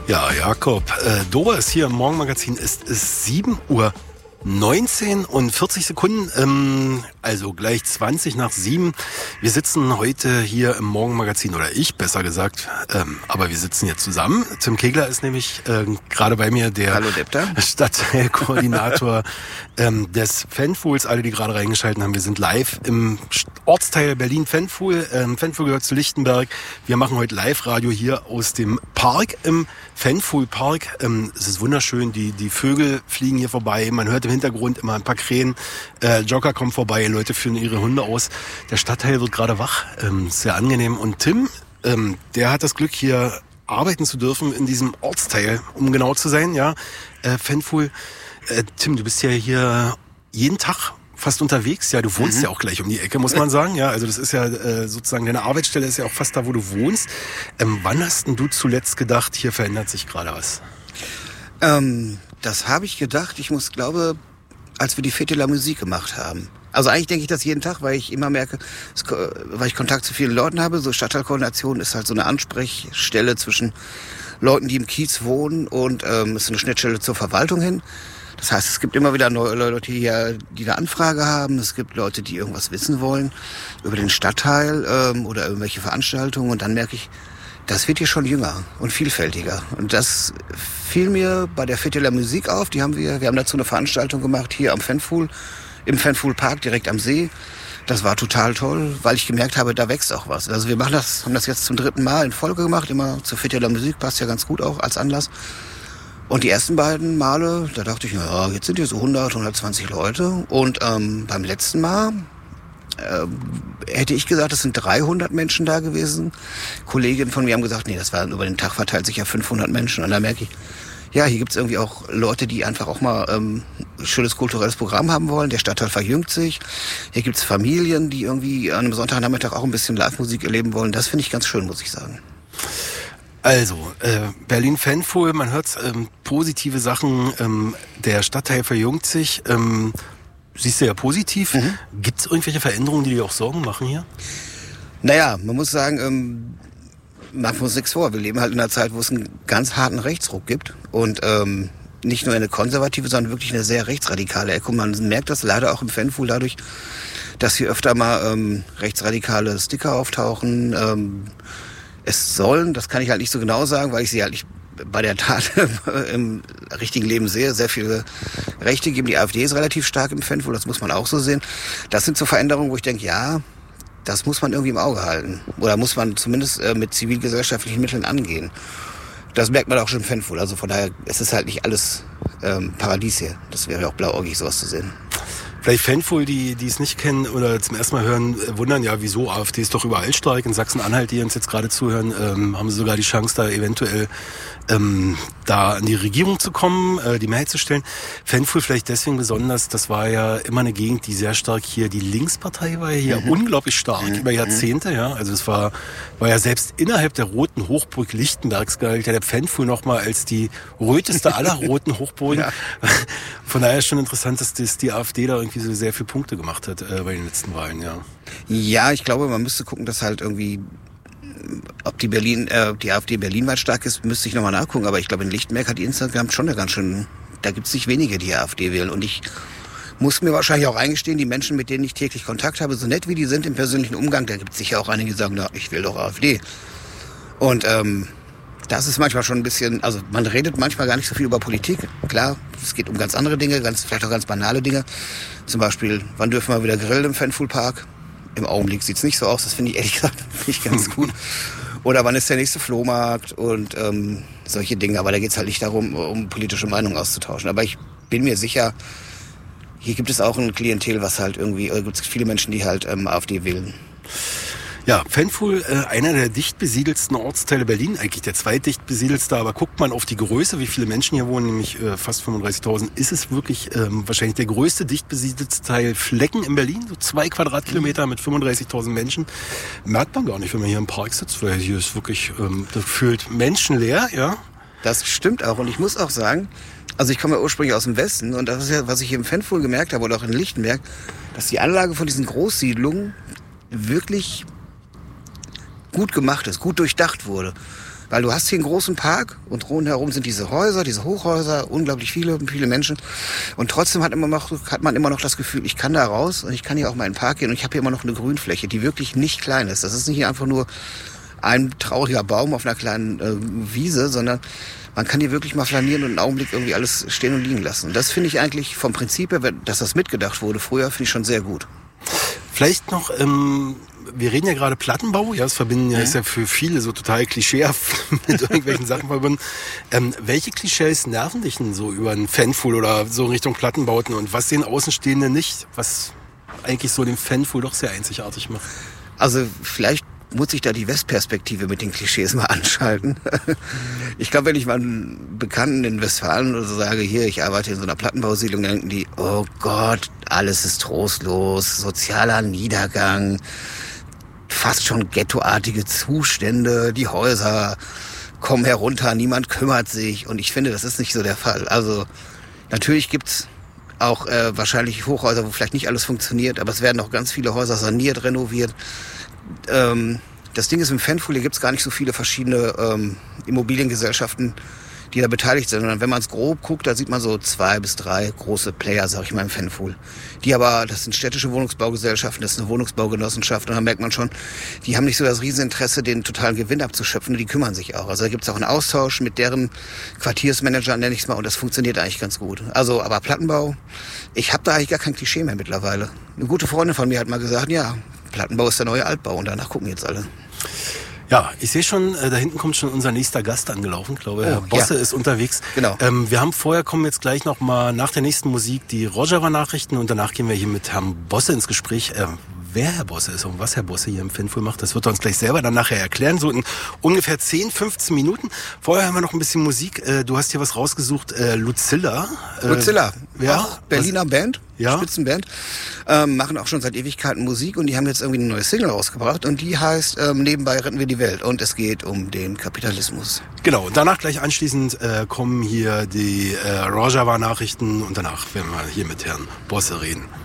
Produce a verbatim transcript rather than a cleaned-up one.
Ja, Jakob, äh, Dora ist hier im Morgenmagazin. Es ist sieben Uhr neunzehn und vierzig Sekunden, ähm, also gleich zwanzig nach sieben. Wir sitzen heute hier im Morgenmagazin, oder ich besser gesagt, ähm, aber wir sitzen hier zusammen. Tim Kegler ist nämlich äh, gerade bei mir, der Hallo, Depter. Stadtteilkoordinator ähm, des Fanfuhls. Alle, die gerade reingeschaltet haben, wir sind live im Ortsteil Berlin-Fanfuhl. Ähm, Fanfuhl gehört zu Lichtenberg. Wir machen heute Live-Radio hier aus dem Park im Fanfuhl-Park. Ähm, es ist wunderschön, die, die Vögel fliegen hier vorbei, man hört im Hintergrund immer ein paar Krähen, äh, Jogger kommen vorbei, Leute führen ihre Hunde aus. Der Stadtteil wird gerade wach, ähm, sehr angenehm. Und Tim, ähm, der hat das Glück, hier arbeiten zu dürfen in diesem Ortsteil, um genau zu sein, ja. Äh, Fanfuhl, äh, Tim, du bist ja hier jeden Tag fast unterwegs, ja, du wohnst mhm. ja auch gleich um die Ecke, muss man sagen, ja, also das ist ja äh, sozusagen, deine Arbeitsstelle ist ja auch fast da, wo du wohnst. Ähm, wann hast denn du zuletzt gedacht, hier verändert sich gerade was? Ähm, das habe ich gedacht, ich muss, glaube, als wir die Fete de la Musique gemacht haben. Also eigentlich denke ich das jeden Tag, weil ich immer merke, es, weil ich Kontakt zu vielen Leuten habe, so Stadtteilkoordination ist halt so eine Ansprechstelle zwischen Leuten, die im Kiez wohnen, und ähm, ist eine Schnittstelle zur Verwaltung hin. Das heißt, es gibt immer wieder neue Leute, die, hier, die eine Anfrage haben. Es gibt Leute, die irgendwas wissen wollen über den Stadtteil ähm, oder irgendwelche Veranstaltungen. Und dann merke ich, das wird hier schon jünger und vielfältiger. Und das fiel mir bei der Fete de la Musique auf. Die haben wir, wir haben dazu eine Veranstaltung gemacht hier am Fanfuhl, im Fanfuhl-Park direkt am See. Das war total toll, weil ich gemerkt habe, da wächst auch was. Also wir machen das, haben das jetzt zum dritten Mal in Folge gemacht. Immer zur Fete de la Musique, passt ja ganz gut auch als Anlass. Und die ersten beiden Male, da dachte ich, ja, jetzt sind hier so hundert, hundertzwanzig Leute. Und ähm, beim letzten Mal äh, hätte ich gesagt, es sind dreihundert Menschen da gewesen. Kolleginnen von mir haben gesagt, nee, das war über den Tag verteilt sich ja fünfhundert Menschen. Und da merke ich, ja, hier gibt's irgendwie auch Leute, die einfach auch mal ähm, ein schönes kulturelles Programm haben wollen. Der Stadtteil verjüngt sich. Hier gibt's Familien, die irgendwie an einem Sonntagnachmittag auch ein bisschen Live-Musik erleben wollen. Das finde ich ganz schön, muss ich sagen. Also, äh, Berlin-Fanfuhl, man hört ähm, positive Sachen, ähm, der Stadtteil verjüngt sich, ähm, siehst du ja positiv. Mhm. Gibt es irgendwelche Veränderungen, die dir auch Sorgen machen hier? Naja, man muss sagen, ähm, machen wir uns nichts vor. Wir leben halt in einer Zeit, wo es einen ganz harten Rechtsruck gibt und ähm, nicht nur eine konservative, sondern wirklich eine sehr rechtsradikale Ecke. Und man merkt das leider auch im Fanfuhl dadurch, dass hier öfter mal ähm, rechtsradikale Sticker auftauchen, ähm, es sollen, das kann ich halt nicht so genau sagen, weil ich sie halt nicht bei der Tat im richtigen Leben sehe, sehr viele Rechte geben. Die AfD ist relativ stark im Fanfuhl, das muss man auch so sehen. Das sind so Veränderungen, wo ich denke, ja, das muss man irgendwie im Auge halten. Oder muss man zumindest äh, mit zivilgesellschaftlichen Mitteln angehen. Das merkt man auch schon im Fanfuhl. Also von daher, es ist halt nicht alles ähm, Paradies hier. Das wäre auch blauäugig, sowas zu sehen. Vielleicht Fanfuhl, die die es nicht kennen oder zum ersten Mal hören, wundern ja, wieso, AfD ist doch überall stark. In Sachsen-Anhalt, die uns jetzt gerade zuhören, ähm, haben sie sogar die Chance, da eventuell ähm, da an die Regierung zu kommen, äh, die Mehrheit zu stellen. Fanfuhl vielleicht deswegen besonders, das war ja immer eine Gegend, die sehr stark hier, die Linkspartei war ja hier mhm. unglaublich stark, mhm. über Jahrzehnte, ja. Also es war war ja selbst innerhalb der roten Hochburg Lichtenbergs galt ja der Fanfuhl nochmal als die röteste aller roten Hochburgen. Ja. Von daher ist schon interessant, dass das die AfD da irgendwie so sehr viele Punkte gemacht hat äh, bei den letzten Wahlen, ja. Ja, ich glaube, man müsste gucken, dass halt irgendwie, ob die Berlin, äh, die AfD berlinweit stark ist, müsste ich nochmal nachgucken. Aber ich glaube, in Lichtenberg hat die Instagram schon eine ganz schön, da gibt es nicht wenige, die AfD wählen. Und ich muss mir wahrscheinlich auch eingestehen, die Menschen, mit denen ich täglich Kontakt habe, so nett wie die sind im persönlichen Umgang, da gibt es sicher auch einige, die sagen, na, ich will doch AfD. Und ähm, das ist manchmal schon ein bisschen, also man redet manchmal gar nicht so viel über Politik. Klar, es geht um ganz andere Dinge, ganz, vielleicht auch ganz banale Dinge. Zum Beispiel, wann dürfen wir wieder grillen im Fanfuhl-Park? Im Augenblick sieht's nicht so aus, das finde ich ehrlich gesagt finde ich ganz gut. Oder wann ist der nächste Flohmarkt und ähm, solche Dinge. Aber da geht's halt nicht darum, um politische Meinungen auszutauschen. Aber ich bin mir sicher, hier gibt es auch ein Klientel, was halt irgendwie, äh, gibt es viele Menschen, die halt ähm, AfD wählen. Ja, Fanfuhl, äh, einer der dicht besiedelsten Ortsteile Berlin, eigentlich der zweitdicht besiedelste, aber guckt man auf die Größe, wie viele Menschen hier wohnen, nämlich äh, fast fünfunddreißigtausend, ist es wirklich ähm, wahrscheinlich der größte dicht besiedelte Teil Flecken in Berlin, so zwei Quadratkilometer mit fünfunddreißigtausend Menschen. Merkt man gar nicht, wenn man hier im Park sitzt, weil hier ist wirklich ähm, gefühlt menschenleer, ja. Das stimmt auch und ich muss auch sagen, also ich komme ja ursprünglich aus dem Westen und das ist ja, was ich hier im Fanfuhl gemerkt habe oder auch in Lichtenberg, dass die Anlage von diesen Großsiedlungen wirklich gut gemacht ist, gut durchdacht wurde. Weil du hast hier einen großen Park und rundherum sind diese Häuser, diese Hochhäuser, unglaublich viele, viele Menschen. Und trotzdem hat, immer noch, hat man immer noch das Gefühl, ich kann da raus und ich kann hier auch mal in den Park gehen und ich habe hier immer noch eine Grünfläche, die wirklich nicht klein ist. Das ist nicht einfach nur ein trauriger Baum auf einer kleinen äh, Wiese, sondern man kann hier wirklich mal flanieren und einen Augenblick irgendwie alles stehen und liegen lassen. Und das finde ich eigentlich vom Prinzip her, dass das mitgedacht wurde früher, finde ich schon sehr gut. Vielleicht noch, ähm, wir reden ja gerade Plattenbau, ja, das verbinden ja, ja. ist ja für viele so total klischeehaft mit irgendwelchen Sachen verbunden. Ähm, welche Klischees nerven dich denn so über ein Fanfool oder so in Richtung Plattenbauten und was den Außenstehenden nicht, was eigentlich so den Fanfool doch sehr einzigartig macht? Also vielleicht muss ich da die Westperspektive mit den Klischees mal anschalten. Ich glaube, wenn ich mal einen Bekannten in Westfalen oder so sage, hier, ich arbeite in so einer Plattenbausiedlung, dann denken die, oh Gott, alles ist trostlos, sozialer Niedergang, fast schon ghettoartige Zustände, die Häuser kommen herunter, niemand kümmert sich. Und ich finde, das ist nicht so der Fall. Also natürlich gibt's auch äh, wahrscheinlich Hochhäuser, wo vielleicht nicht alles funktioniert, aber es werden auch ganz viele Häuser saniert, renoviert. Ähm, das Ding ist, im Fanfool, hier gibt's gar nicht so viele verschiedene ähm, Immobiliengesellschaften, die da beteiligt sind. Und wenn man es grob guckt, da sieht man so zwei bis drei große Player, sag ich mal, im Fanfool. Die aber, das sind städtische Wohnungsbaugesellschaften, das ist eine Wohnungsbaugenossenschaft. Und da merkt man schon, die haben nicht so das Rieseninteresse, den totalen Gewinn abzuschöpfen. Und die kümmern sich auch. Also da gibt's auch einen Austausch mit deren Quartiersmanagern, nenne ich es mal. Und das funktioniert eigentlich ganz gut. Also, aber Plattenbau, ich habe da eigentlich gar kein Klischee mehr mittlerweile. Eine gute Freundin von mir hat mal gesagt, ja, Plattenbau ist der neue Altbau. Und danach gucken jetzt alle. Ja, ich sehe schon, äh, da hinten kommt schon unser nächster Gast angelaufen. Ich glaube, oh, Herr Bosse ja. ist unterwegs. Genau. Ähm, wir haben vorher, kommen jetzt gleich noch mal nach der nächsten Musik die Rojava-Nachrichten und danach gehen wir hier mit Herrn Bosse ins Gespräch. Äh, wer Herr Bosse ist und was Herr Bosse hier im Fanfool macht, das wird er uns gleich selber dann nachher erklären. So in ungefähr zehn, fünfzehn Minuten. Vorher haben wir noch ein bisschen Musik. Äh, du hast hier was rausgesucht. Äh, Lucilla. Äh, Lucilla. Ja. Auch Berliner was? Band. Ja. Spitzenband. Ähm, machen auch schon seit Ewigkeiten Musik und die haben jetzt irgendwie eine neue Single rausgebracht und die heißt ähm, Nebenbei retten wir die Welt und es geht um den Kapitalismus. Genau, und danach gleich anschließend äh, kommen hier die äh, Rojava-Nachrichten und danach werden wir hier mit Herrn Bosse reden.